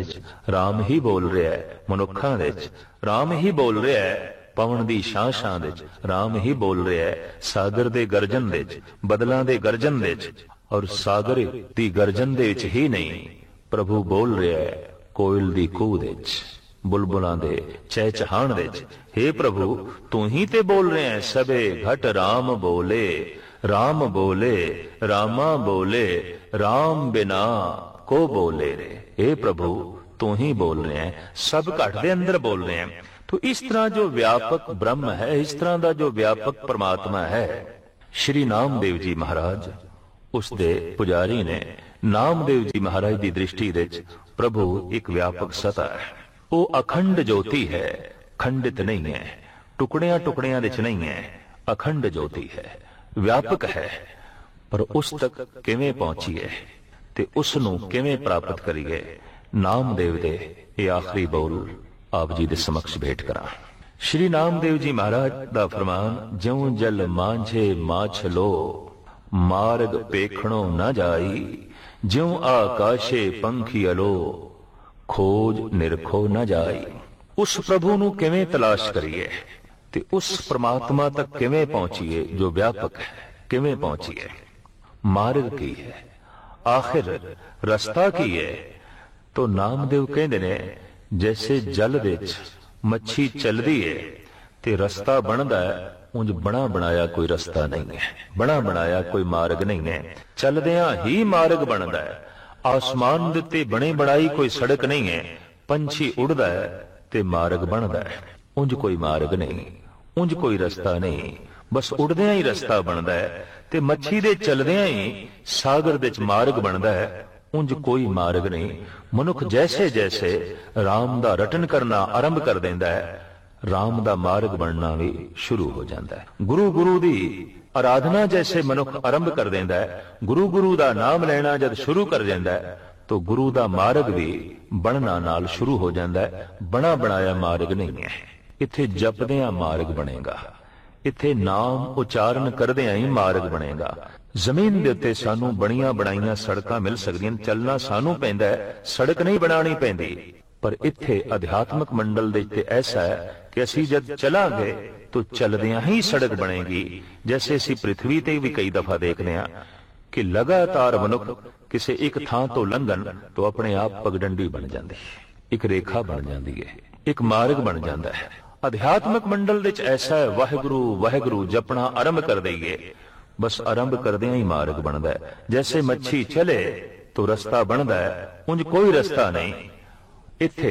ਵਿੱਚ ਰਾਮ ਹੀ ਬੋਲ ਰਿਹਾ ਹੈ, ਮਨੁੱਖਾਂ ਦੇ ਵਿੱਚ ਰਾਮ ਹੀ ਬੋਲ ਰਿਹਾ ਹੈ, ਪਵਨ ਦੀ ਛਾਂ ਦੇ ਵਿੱਚ ਰਾਮ ਹੀ ਬੋਲ ਰਿਹਾ ਹੈ, ਸਾਗਰ ਦੇ ਗਰਜਨ ਦੇ ਵਿੱਚ, ਬਦਲਾਂ ਦੇ ਗਰਜਨ ਦੇ ਵਿੱਚ, ਔਰ ਸਾਗਰ ਦੀ ਗਰਜਨ ਦੇ ਵਿੱਚ ਹੀ ਨਹੀਂ, ਪ੍ਰਭੂ ਬੋਲ ਰਿਹਾ ਹੈ ਕੋਇਲ ਦੀ ਕੂਹ ਦੇ ਵਿੱਚ, ਬੁਲਬੁਲਾਂ ਦੇ ਚਹਿਚਹਾਣ ਦੇ ਵਿੱਚ। हे ਪ੍ਰਭੂ ਤੂੰ ਹੀ ਤੇ ਬੋਲ ਰਿਹਾ ਹੈ, ਸਭੇ ਘਟ ਰਾਮ ਬੋਲੇ, ਰਾਮ ਬੋਲੇ, ਰਾਮਾ ਬੋਲੇ, ਰਾਮ ਬਿਨਾ ਕੋ ਬੋਲੇ ਰੇ। हे प्रभु तू ही बोल रहे हैं, सब घट दे अंदर बोल रहे हैं। तो इस तरह जो व्यापक ब्रह्म है, इस तरह का जो व्यापक परमात्मा है, श्री नामदेव जी महाराज उसके पुजारी ने नामदेव जी महाराज की दृष्टि दे प्रभु एक व्यापक सत्ता है, वो अखंड ज्योति है, खंडित नहीं है, टुकड़ियां टुकड़ियां विच नहीं है, अखंड ज्योति है, व्यापक है। पर उस तक किवें पहुंचीए ते उस नूं किवें प्राप्त करिए, नामदेव दे ये आखिरी बोल आप जी दे समक्ष भेंट करा। श्री नामदेव जी महाराज दा फरमान, ज्यों जल मांझे माछलो, मार्ग पेखणो न जाई, ज्यों आकाशे पंखियलो, खोज निरखो न जाई। उस प्रभु नूं किवें तलाश करिए ते उस परमात्मा तक किवें पहुंचीए जो व्यापक है, किवें पहुंचीए, मार्ग की है, आखिर रस्ता की है। तो नामदेव कहते ने जैसे जल विच मच्छी चलदी है ते रस्ता बनदा है, उंज बना बनाया कोई रस्ता नहीं है, बना बनाया कोई मार्ग नहीं है, चलदियां ही मार्ग बनदा है। आसमान दे उत्ते बने बनाई कोई सड़क नहीं है, पंछी उड़दा है ते मार्ग बनदा है, उंज कोई मार्ग नहीं, उंज कोई रस्ता नहीं, बस उड़दियां ही रस्ता बनदा है ते मच्छी दे चलदियां ही सागर दे च मार्ग बनदा है, उंज कोई मार्ग नहीं। मनुख जैसे जैसे राम दा रटन करना आरंभ कर देंदा है, राम दा मार्ग बनना भी शुरू हो जाता है। गुरु गुरु दी आराधना जैसे मनुख आरंभ कर देंदा है, गुरु गुरु दा नाम लेना जब शुरू कर देंदा है, तो गुरु दा मार्ग भी बनना नाल शुरू हो जाता है। बना बनाया मार्ग नहीं है, इत्थे जपदियां मार्ग बनेगा, इत्थे नाम उचारण करदियां ही मार्ग बनेगा। जमीन दे उत्ते सानू बणियां बनाईयां सड़कां मिल सकदियां, चलना सानू पैंदा है, सड़क नहीं बनानी पैंदी। पर इत्थे अध्यात्मक मंडल दे उत्ते ऐसा है कि असीं जद चलांगे तो चलदियां ही सड़क बनेगी। जैसे असीं पृथ्वी ते भी कई दफा देखते हैं कि लगातार मनुख किसी एक थां तो लंघन तो अपने आप पगडंडी बन जाती है, एक रेखा बन जाती है, एक मार्ग बन जाता है। अध्यात्मक मंडल दे च ऐसा है, वाहिगुरु वाहिगुरु जपना आरंभ कर देंगे, बस आरंभ करदियां ही मार्ग बनता है। जैसे मच्छी चले तो रास्ता बनता है, उंज कोई रास्ता नहीं। इत्थे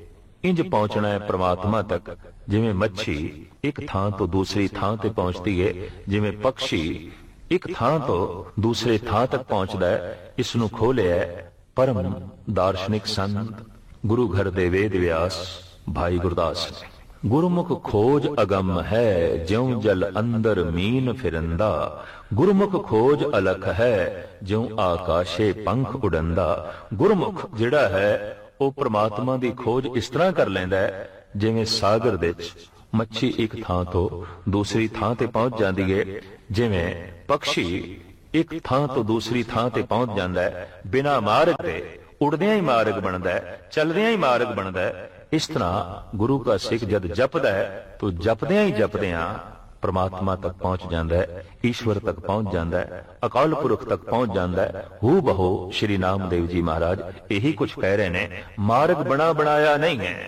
इंज पहुंचना है परमात्मा तक जिवें मच्छी एक थां तो दूसरी थां ते पहुंचती है, जिवें पक्षी एक थां तो दूसरे थां तक पहुंचता है। इसनूं खोलिया है परम दार्शनिक संत गुरु घर दे वेद व्यास भाई गुरदास ने। गुरुमुख खोज अगम है, ज्यों जल अंदर मीन फिरंदा, गुरुमुख खोज अलख है, ज्यों आकाशे पंख उड़ंदा। गुरुमुख जिहड़ा है वो परमात्मा दी खोज इस तरह कर लैंदा है जिवें सागर दे विच मच्छी एक थां तो दूसरी थां ते पहुंच जाती है, जिवें पक्षी एक थां तो दूसरी थां ते पहुंच जाता है। बिना मार्ग ते उड़दियां ही मार्ग बनता है, चलदियां ही मार्ग बनता है। इस तरह गुरु का सिख जद जपदा है तो जपदियां ही जपदियां परमात्मा तक पहुंच जाता है, ईश्वर तक पहुंच जाता है, अकाल पुरख तक पहुंच जाता है। हू बहो श्री नामदेव जी महाराज यही कुछ कह रहे ने, मार्ग बना बनाया नहीं है,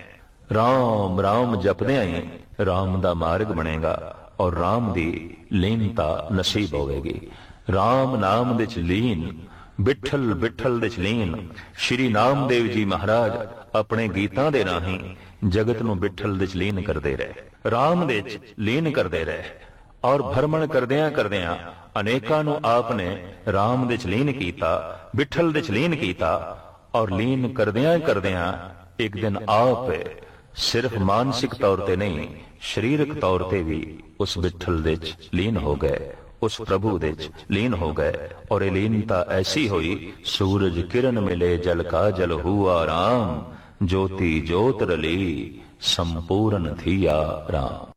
राम राम जपदियां ही राम दा मार्ग बनेगा और राम दी लीनता नसीब होवेगी। राम नाम दे च लीन, बिठल बिठल दे च लीन। श्री नामदेव जी महाराज अपने गीतां दे राहीं जगत नूं बिठल दे च लीन करदे रहे, राम दे च लीन करदे रहे और भ्रमण करदियां करदियां अनेकां नूं आपने राम दे च लीन कीता, बिठल दे च लीन कीता और लीन करदियां करदियां एक दिन आप सिर्फ मानसिक तौर ते नहीं शरीरक तौर ते भी उस बिठल दे च लीन हो गए, उस प्रभु दे च लीन हो गए। और ये लीनता ऐसी हुई, सूरज किरण मिले जल का जल हुआ राम, ज्योति ज्योत रली संपूर्ण थिया राम।